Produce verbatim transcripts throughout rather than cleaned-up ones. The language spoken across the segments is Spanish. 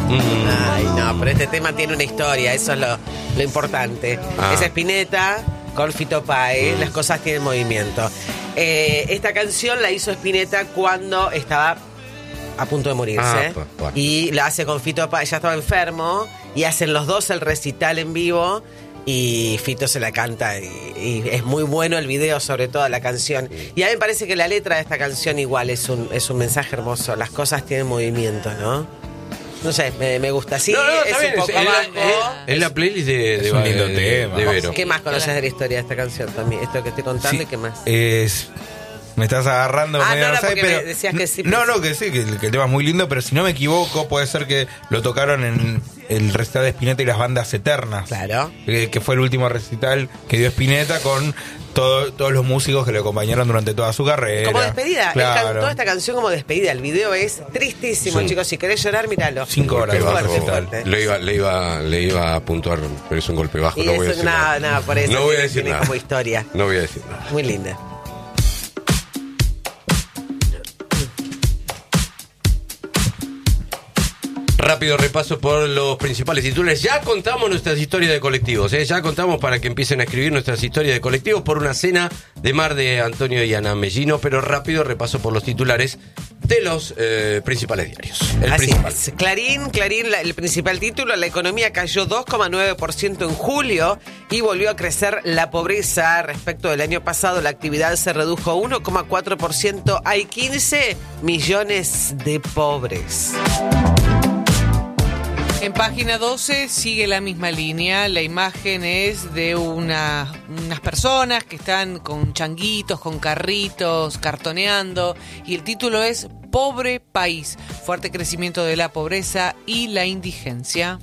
Mm. Ay, no, pero este tema tiene una historia, eso es lo, lo importante. Ah. Es Spinetta con Fito Páez, Mm. las cosas tienen movimiento. Eh, esta canción la hizo Spinetta cuando estaba a punto de morirse. Ah, pues, bueno. Y la hace con Fito Páez, ya estaba enfermo, y hacen los dos el recital en vivo. Y Fito se la canta y, y es muy bueno el video, sobre todo la canción. Y a mí me parece que la letra de esta canción igual es un, es un mensaje hermoso. Las cosas tienen movimiento, ¿no? No sé, me, me gusta. Sí, No, no, es está bien, un poco es, es la, bajo. es- es la playlist de, de, Es un lindo de- tema. de Vero. ¿Qué más conoces de la historia de esta canción también? Esto que estoy contando Sí, y qué más. Es... Me estás agarrando Ah, medio no, no, sé, porque pero... me decías que sí, No, pero- no, que sí, que, el- que el tema es muy lindo, pero si no me equivoco, puede ser que lo tocaron en el recital de Spinetta y las bandas eternas. Claro. Que, que fue el último recital que dio Spinetta con todo- todos los músicos que le acompañaron durante toda su carrera. Como despedida. Él Claro. cantó esta canción como despedida. El video es tristísimo, Sí. chicos. Si querés llorar, míralo. Cinco horas Golpe de Fuerte, bajo. recital. fuerte. Le iba, le iba, le iba a puntuar, pero es un golpe bajo. Y No voy a eso, decir nada, nada. nada, por eso No voy a tiene- decir tiene nada. como historia. No voy a decir nada. Muy linda. Rápido repaso por los principales titulares. Ya contamos nuestras historias de colectivos, ¿eh? Ya contamos para que empiecen a escribir nuestras historias de colectivos por una cena de mar de Antonio y Ana Mellino, pero rápido repaso por los titulares de los eh, principales diarios. El Así principal. es. Clarín, Clarín, la- el principal título, la economía cayó dos coma nueve por ciento en julio y volvió a crecer la pobreza. Respecto del año pasado, la actividad se redujo uno coma cuatro por ciento. Hay quince millones de pobres. En página doce sigue la misma línea. La imagen es de una- unas personas que están con changuitos, con carritos, cartoneando. Y el título es Pobre País. Fuerte crecimiento de la pobreza y la indigencia.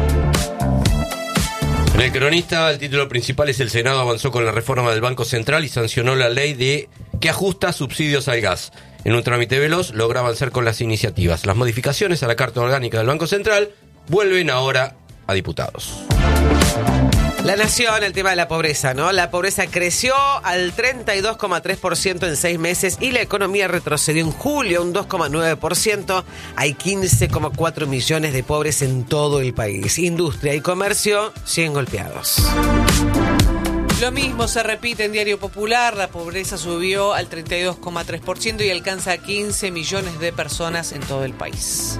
En el cronista, el título principal es: el Senado avanzó con la reforma del Banco Central y sancionó la ley de que ajusta subsidios al gas. En un trámite veloz logra avanzar con las iniciativas. Las modificaciones a la Carta Orgánica del Banco Central vuelven ahora a diputados. La Nación, el tema de la pobreza, ¿no? La pobreza creció al treinta y dos coma tres por ciento en seis meses y la economía retrocedió en julio un dos coma nueve por ciento. Hay quince coma cuatro millones de pobres en todo el país. Industria y comercio siguen golpeados. Lo mismo se repite en Diario Popular. La pobreza subió al treinta y dos coma tres por ciento y alcanza a quince millones de personas en todo el país.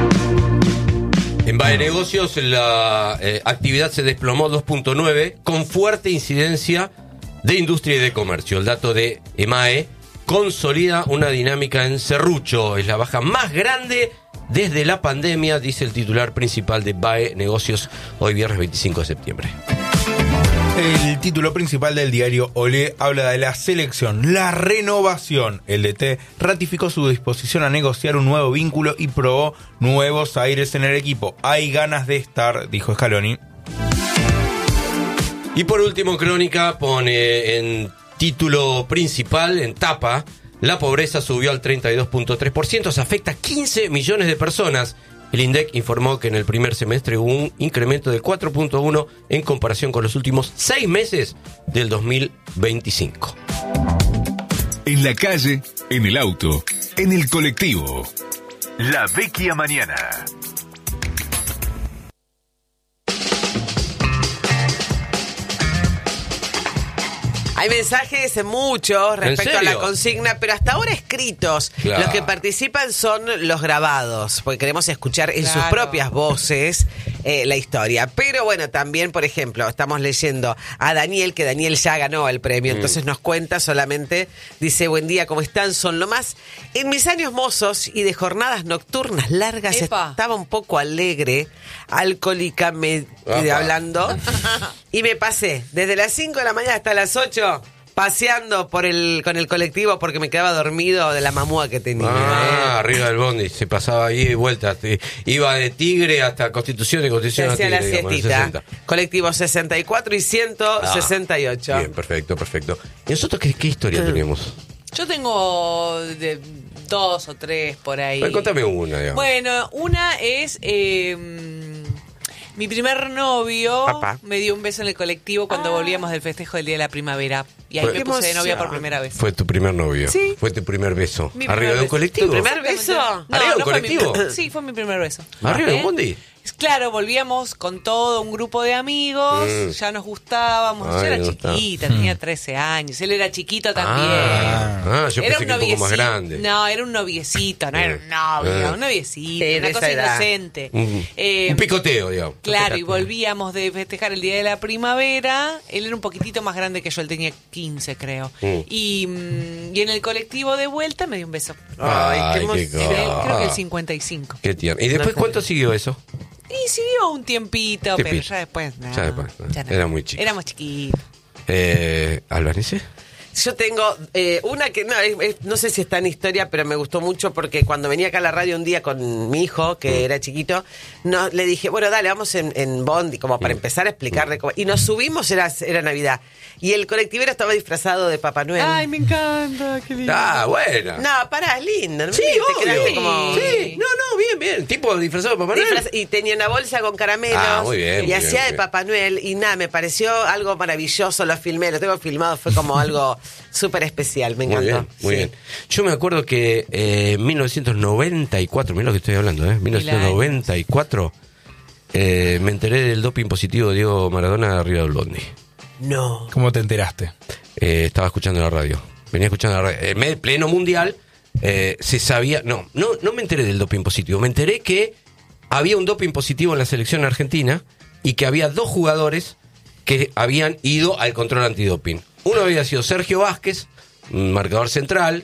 En Bae Negocios la eh, actividad se desplomó dos punto nueve con fuerte incidencia de industria y de comercio. El dato de EMAE consolida una dinámica en serrucho. Es la baja más grande desde la pandemia, dice el titular principal de Bae Negocios hoy viernes veinticinco de septiembre. El título principal del diario Olé habla de la selección, la renovación. El D T ratificó su disposición a negociar un nuevo vínculo y probó nuevos aires en el equipo. Hay ganas de estar, dijo Scaloni. Y por último, Crónica pone en título principal, en tapa: la pobreza subió al treinta y dos punto tres por ciento, se afecta a quince millones de personas. El INDEC informó que en el primer semestre hubo un incremento del cuatro punto uno en comparación con los últimos seis meses del dos mil veinticinco. En la calle, en el auto, en el colectivo. La Vecchia Mañana. Hay mensajes muchos respecto a la serio? consigna, pero hasta ahora escritos. Claro. Los que participan son los grabados, porque queremos escuchar en sus Claro. propias voces eh, la historia. Pero bueno, también, por ejemplo, estamos leyendo a Daniel, que Daniel ya ganó el premio, entonces nos cuenta solamente, dice: buen día, ¿cómo están? Son lo más. En mis años mozos y de jornadas nocturnas largas Epa. estaba un poco alegre, alcohólicamente Apa. hablando, y me pasé desde las cinco de la mañana hasta las ocho paseando por el con el colectivo porque me quedaba dormido de la mamúa que tenía. Ah, ¿eh? arriba del bondi, se pasaba ahí de vuelta. te- Iba de Tigre hasta Constitución, de Se Constitución a hacía Tigre, la digamos, en el siestita. sesenta. Colectivo sesenta y cuatro y ciento sesenta y ocho. Ah, bien, perfecto, perfecto. ¿Y nosotros qué, qué historia tenemos? Yo tengo de dos o tres por ahí. Bueno, contame una, digamos. Bueno, una es... eh, mi primer novio Papá. me dio un beso en el colectivo cuando volvíamos del festejo del Día de la Primavera. Y ahí Fue- me puse de novia por primera vez. Fue tu primer novio. Sí. Fue tu primer beso. Mi ¿Arriba primer de un beso. colectivo? ¿Tu primer beso? No, ¿Arriba de un no fue mi- colectivo? sí, fue mi primer beso. ¿Arriba de un ¿Eh? bondi? Claro, volvíamos con todo un grupo de amigos, Mm. ya nos gustábamos. Ay, yo era me gustaba. chiquita, tenía trece años. Él era chiquito también. Ah, ah, yo Era pensé que un poco más noviecito. grande. No, era un noviecito, no era un Eh, novio, eh. un noviecito, Sí, de una esa cosa edad. inocente. Un, Eh, un picoteo, digamos. Claro, y volvíamos de festejar el Día de la Primavera. Él era un poquitito más grande que yo, él tenía quince, creo. Mm. Y, mm, y en el colectivo de vuelta me dio un beso. Ay, qué qué emoción. En el- cosa. creo que el cincuenta y cinco. Qué tierno. ¿Y después cuánto siguió eso? Y siguió un tiempito, pero Tiempito. ya después no. Ya después, no. ya no. Era muy chico. Éramos chiquitos. Eh, ¿Albanese? Yo tengo eh, una que no, es- es- no sé si está en historia, pero me gustó mucho porque cuando venía acá a la radio un día con mi hijo, que era chiquito, no, le dije, bueno, dale, vamos en, en Bondi, como para empezar a explicarle cómo. Y nos subimos, era, era Navidad. Y el colectivero estaba disfrazado de Papá Noel. Ay, me encanta, qué lindo. Ah, buena. No, pará, es linda. ¿no? Sí, Te obvio. quedaste como- Sí, no, no, bien, bien. Tipo disfrazado de Papá Noel. Disfraz- y tenía una bolsa con caramelos. Ah, muy bien, y muy hacía bien, de muy bien. Papá Noel. Y nada, me pareció algo maravilloso. Lo filmé, lo tengo filmado. Fue como algo súper especial. Me Muy encantó. bien, muy Sí. bien. Yo me acuerdo que eh, en mil novecientos noventa y cuatro, mirá lo que estoy hablando, ¿eh? mil novecientos noventa y cuatro, eh, me enteré del doping positivo de Diego Maradona arriba del bondi. No. ¿Cómo te enteraste? Eh, estaba escuchando la radio. Venía escuchando la radio. En medio- pleno mundial, eh, se sabía. No, no, no me enteré del doping positivo. Me enteré que había un doping positivo en la selección argentina y que había dos jugadores que habían ido al control antidoping. Uno había sido Sergio Vázquez, un marcador central,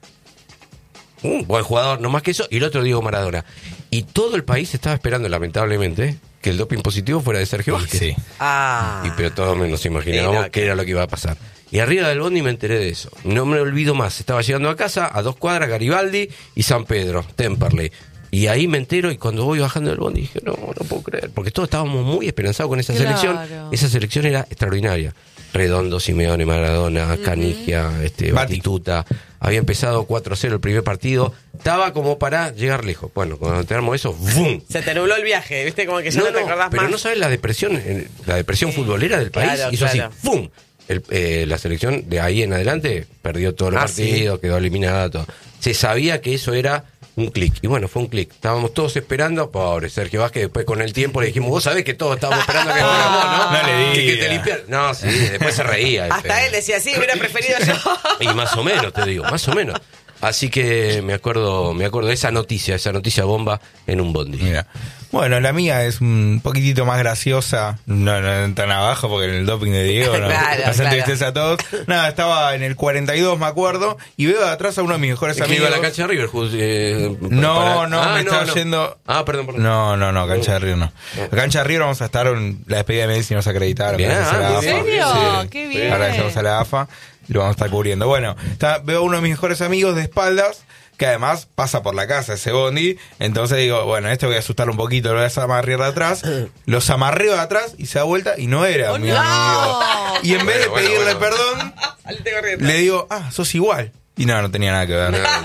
un buen jugador, no más que eso, y el otro Diego Maradona. Y todo el país estaba esperando, lamentablemente, que el doping positivo fuera de Sergio Vázquez. Sí. Ah. Y pero todos nos imaginábamos Sí, no, qué era lo que iba a pasar. Y arriba del bondi me enteré de eso. No me olvido más. Estaba llegando a casa, a dos cuadras, Garibaldi y San Pedro, Temperley. Y ahí me entero y cuando voy bajando del bondi dije, no, no puedo creer. Porque todos estábamos muy esperanzados con esa Claro. selección. Esa selección era extraordinaria. Redondo, Simeone, Maradona, Canigia, este, Bati. Batistuta. Había empezado cuatro cero el primer partido. Estaba como para llegar lejos. Bueno, cuando enteramos eso, ¡bum! Se te nubló el viaje, ¿viste? Como que ya no, te acordás pero más. no sabes la depresión, eh, la depresión futbolera del país. Claro, hizo claro. así, ¡pum! El, eh, la selección de ahí en adelante perdió todos los Ah, partidos, quedó eliminada, todo. Se sabía que eso era un clic. Y bueno, fue un clic. Estábamos todos esperando, pobre Sergio Vázquez, después con el tiempo le dijimos, vos sabés que todos estábamos esperando que fuera vos, ¿no? No le Que, que diga. te limpiara. No, sí, después se reía. Hasta este. él decía, sí, hubiera preferido yo. Y más o menos, te digo, más o menos. Así que me acuerdo, me acuerdo de esa noticia, esa noticia bomba en un bondi. Mira. Bueno, la mía es un poquitito más graciosa. No, no tan abajo porque en el doping de Diego no, Claro, nos claro. entristece a todos. Nada, estaba en el cuarenta y dos, me acuerdo, y veo de atrás a uno de mis mejores Es que amigos. iba a la cancha de River. ju- eh, No, para- no, Ah, me estaba yendo. Ah, perdón, perdón. No, no, no, cancha de Río no. La cancha de Río vamos a estar en la despedida de Messi, nos acreditaron. Bien, gracias a la ah, AFA. bien, ¿En serio? Sí. Qué bien. Agradecemos a la AFA y lo vamos a estar cubriendo. Bueno, está- veo a uno de mis mejores amigos de espaldas, que además pasa por la casa ese bondi. Entonces digo, bueno, este voy a asustar un poquito, lo voy a amarrear de atrás. Los amarreo de atrás y se da vuelta y no era Oh, mi no. amigo. Y en vez de Bueno, bueno, pedirle bueno. perdón, Salte corriendo. le digo, ah, sos igual. Y no, no tenía nada que ver. No, no, no,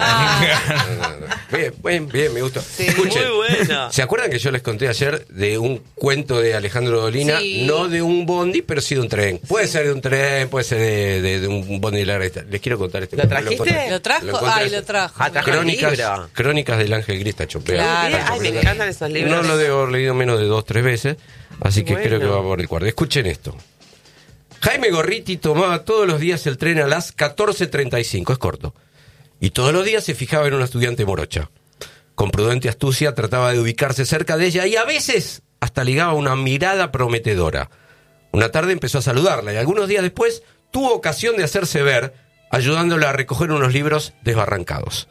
no, no. Bien, bien, bien, me gustó. Escuchen, muy bueno. ¿se acuerdan que yo les conté ayer de un cuento de Alejandro Dolina? Sí. No de un bondi, pero sí de un tren. Puede ser de un tren, puede ser de, de- de un bondi de larga distancia. Les quiero contar este ¿Lo cuento. trajiste? encontré. ¿Lo trajo? encontré Ay, ayer. lo trajo. Ah, trajo el Crónicas, libro. Crónicas del Ángel Gris, está chopeado. Claro. Está Ay, me chopeado. encantan esos libros. No lo debo haber leído menos de dos, tres veces, así que Bueno. creo que va por el cuarto. Escuchen esto. Jaime Gorriti tomaba todos los días el tren a las catorce treinta y cinco, es corto. Y todos los días se fijaba en una estudiante morocha. Con prudente astucia trataba de ubicarse cerca de ella y a veces hasta ligaba una mirada prometedora. Una tarde empezó a saludarla y algunos días después tuvo ocasión de hacerse ver ayudándola a recoger unos libros desbarrancados.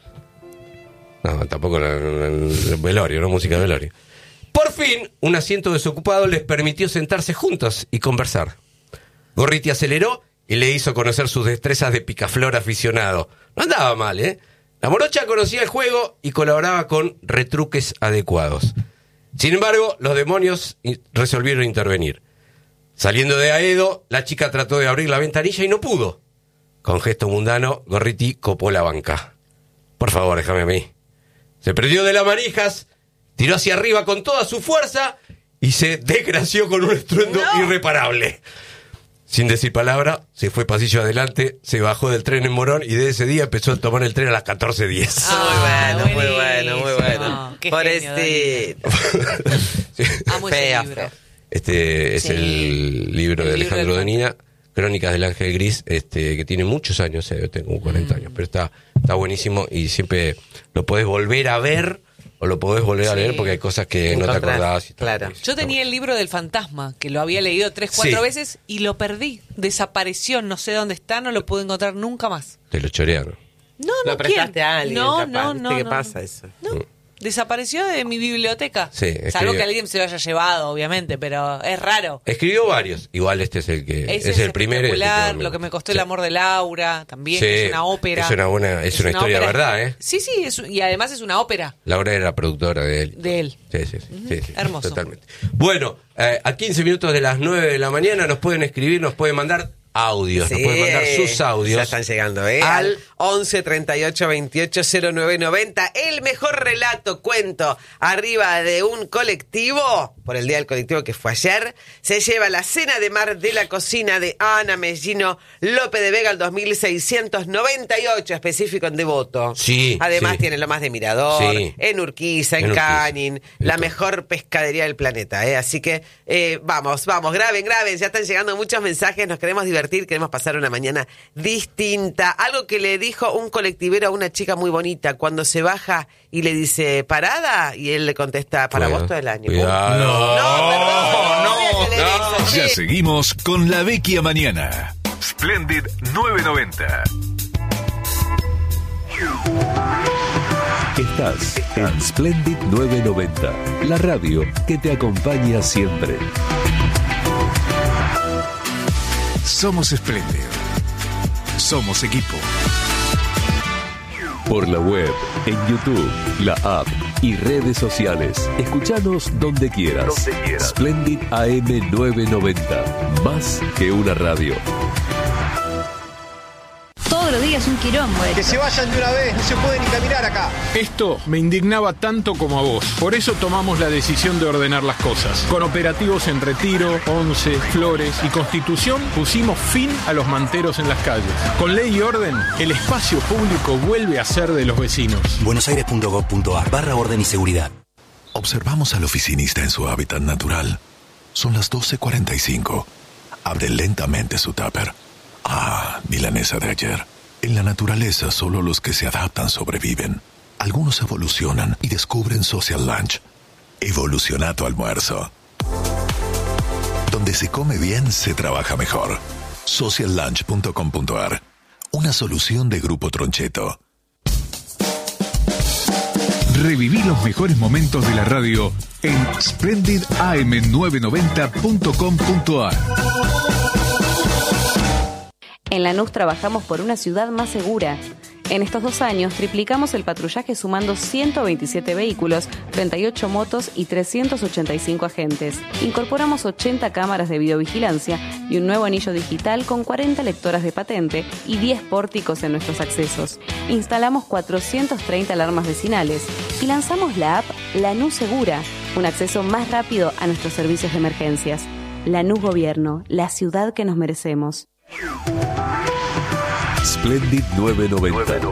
No, tampoco el, el- el velorio, no música de velorio. Por fin, un asiento desocupado les permitió sentarse juntos y conversar. Gorriti aceleró y le hizo conocer sus destrezas de picaflor aficionado. No andaba mal, ¿eh? La morocha conocía el juego y colaboraba con retruques adecuados. Sin embargo, los demonios i- resolvieron intervenir. Saliendo de Aedo, la chica trató de abrir la ventanilla y no pudo. Con gesto mundano, Gorriti copó la banca. Por favor, déjame a mí. Se perdió de las manijas, tiró hacia arriba con toda su fuerza y se desgració con un estruendo irreparable. sin decir palabra, se fue pasillo adelante, se bajó del tren en Morón y de ese día empezó a tomar el tren a las catorce diez. Ah, muy bueno, muy bueno, muy buenísimo. bueno. Qué Por genio, este... Amo ese Feo, libro. feo. Este es Sí. el libro El de libro Alejandro del Donina, Crónicas del Ángel Gris, este que tiene muchos años, eh, yo tengo como cuarenta años, pero está, está buenísimo y siempre lo podés volver a ver o lo podés volver a Sí. leer porque hay cosas que no te Encontrás, acordás. y está claro. buenísimo, Yo está tenía bueno. el libro del fantasma, que lo había leído tres, cuatro Sí. veces y lo perdí. Desapareció, no sé dónde está, no lo pude encontrar nunca más. Te lo chorearon. No, Lo no, prestaste ¿quién? a alguien, No, capaz. no, ¿Viste no. qué no. pasa eso? No, desapareció de mi biblioteca. Sí, es Salvo que- que alguien se lo haya llevado, obviamente, pero es raro. Escribió varios, igual este es el que Ese es el primero. y es el que espectacular, más lo que me costó Sí. el amor de Laura, también, Sí, que es una ópera. es una buena- es una historia de ópera- verdad, ¿eh? Sí, sí, es- y además es una ópera Laura era productora de él. de él. Sí, sí, sí, sí, sí, Hermoso. Totalmente. Bueno, eh, a quince minutos de las nueve de la mañana nos pueden escribir, nos pueden mandar audios, nos Sí, pueden mandar sus audios. Ya están llegando, ¿eh? Al- Al once treinta y ocho veintiocho cero nueve noventa. El mejor relato, cuento, arriba de un colectivo, por el día del colectivo que fue ayer, se lleva la cena de mar de la cocina de Ana Mellino López de Vega, el dos mil seiscientos noventa y ocho, específico en Devoto. Sí, Además sí. tiene lo más de Mirador, Sí. en Urquiza, en, En Urquiza. Canin, la Listo. mejor pescadería del planeta, ¿eh? Así que eh, vamos, vamos, graben, graben, ya están llegando muchos mensajes, nos queremos divertir, queremos pasar una mañana distinta. Algo que le dijo un colectivero a una chica muy bonita cuando se baja y le dice, ¿parada? Y él le contesta, para Cuidado, vos todo el año. cuidado. No, no, perdón, no, voy a leer no. eso, Ya che. seguimos con la Vecchia Mañana. Splendid nueve noventa. Estás en Splendid nueve noventa, la radio que te acompaña siempre. Somos Splendid. Somos equipo. Por la web, en YouTube, la app y redes sociales. Escuchanos donde quieras. Donde quieras. Splendid A M nueve noventa, más que una radio. Todos los días un quilombo. Que se vayan de una vez, no se puede ni caminar acá. Esto me indignaba tanto como a vos. Por eso tomamos la decisión de ordenar las cosas. Con operativos en Retiro, Once, Flores y Constitución pusimos fin a los manteros en las calles. Con ley y orden, el espacio público vuelve a ser de los vecinos. buenosaires.gov.ar barra orden y seguridad. Observamos al oficinista en su hábitat natural. Son las doce cuarenta y cinco. Abre lentamente su tupper. Ah, milanesa de ayer. En la naturaleza solo los que se adaptan sobreviven. Algunos evolucionan y descubren Social Lunch. Evoluciona tu almuerzo. Donde se come bien, se trabaja mejor. social lunch punto com punto a r. Una solución de Grupo Troncheto. Reviví los mejores momentos de la radio en splendid a m nueve noventa punto com punto a r. En Lanús trabajamos por una ciudad más segura. En estos dos años triplicamos el patrullaje sumando ciento veintisiete vehículos, treinta y ocho motos y trescientos ochenta y cinco agentes. Incorporamos ochenta cámaras de videovigilancia y un nuevo anillo digital con cuarenta lectoras de patente y diez pórticos en nuestros accesos. Instalamos cuatrocientas treinta alarmas vecinales y lanzamos la app Lanús Segura, un acceso más rápido a nuestros servicios de emergencias. Lanús Gobierno, la ciudad que nos merecemos. Splendid nueve noventa.